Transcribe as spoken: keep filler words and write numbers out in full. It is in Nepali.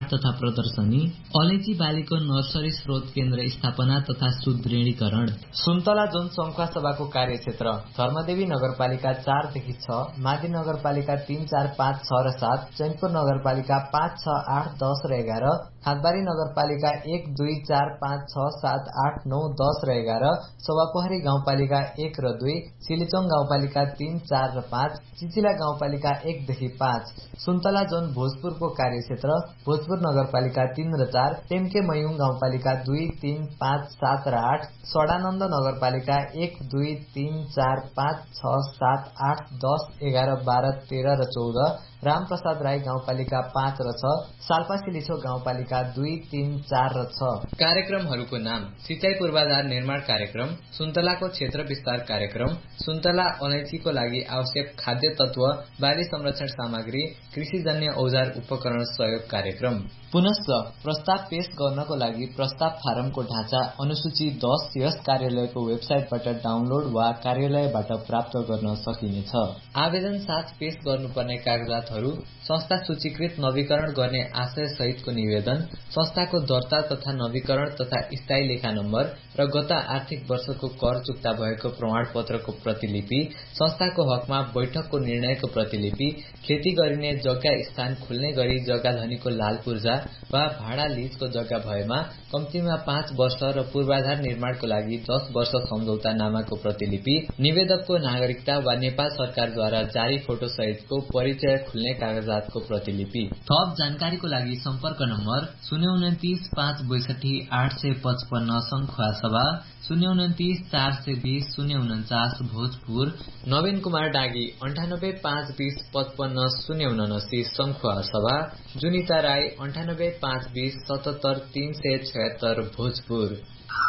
तथा प्रदर्शनी, अलैची बालीको नर्सरी स्रोत केन्द्र स्थापना तथा सुदृढीकरण। सुन्तला जोन संखुवा सभाको कार्यक्षेत्र धर्मदेवी नगरपालिका चार देखि छ, माडी नगरपालिका तीन चार पाँच छ र सात, चैनपुर नगरपालिका पाँच छ आठ दस र एघार, खातबारी नगरपालिका एक दुई चार पाँच छ सात आठ नौ दस र एघार, सभापोखरी गाउँपालिका एक र दुई, सिलिचोङ गाउँपालिका तीन चार र पाँच, चिचिला गाउँपालिका एक देखि पाँच। सुन्तला जोन भोजपुरको कार्यक्षेत्र भोजपुर नगरपालिका तीन र चार, टेम्के मयूङ गाउँपालिका दुई तीन पाँच सात र आठ, सडानन्द नगरपालिका एक दुई तीन चार पाँच छ सात आठ दस एघार बाह्र तेह्र र चौध, रामप्रसाद राई गाउँपालिका पाँच र छ, साल्पा सिलिछो गाउँपालिका दुई तीन चार र छ। कार्यक्रमहरूको नाम: सिंचाई पूर्वाधार निर्माण कार्यक्रम, सुन्तलाको क्षेत्र विस्तार कार्यक्रम, सुन्तला अलैचीको लागि आवश्यक खाद्य तत्व बाली संरक्षण सामग्री, कृषिजन्य औजार उपकरण सहयोग कार्यक्रम। पुनश्च प्रस्ताव पेश गर्नको लागि प्रस्ताव फारमको ढाँचा अनुसूची दस यस कार्यालयको वेबसाइटबाट डाउनलोड वा कार्यालयबाट प्राप्त गर्न सकिनेछ। आवेदन साथ पेश गर्नुपर्ने कागजातहरू: संस्था सूचीकृत नवीकरण गर्ने आशय सहितको निवेदन, संस्थाको दर्ता तथा नवीकरण तथा स्थायी लेखा नम्बर र गत आर्थिक वर्षको कर चुक्ता भएको प्रमाणपत्रको प्रतिलिपि, संस्थाको हकमा बैठकको निर्णयको प्रतिलिपि, खेती गरिने जग्गा स्थान खुल्ने गरी जग्गा धनीको लाल पूर्जा वा भाडा लिजको जग्गा भएमा कम्तीमा पाँच वर्ष र पूर्वाधार निर्माणको लागि दस वर्ष सम्झौता नामाको प्रतिलिपि, निवेदकको नागरिकता वा नेपाल सरकारद्वारा जारी फोटो सहितको परिचय खुल्ने कागजातको प्रतिलिपि। थप जानकारीको लागि सम्पर्क नम्बर शून्य उन्तिस पाँच बैसठी आठ सय पचपन्न संखुवा सभा, शून्य उन्तिस चार सय बीस शून्य उन्चास भोजपुर, नवीन कुमार डागी अन्ठानब्बे पाँच बीस पचपन्न शून्य उनासी संखुवा सभा, जुनिता राई अन्ठानब्बे पाँच बीस सतहत्तर तीन सय छयत्तर भोजपुर।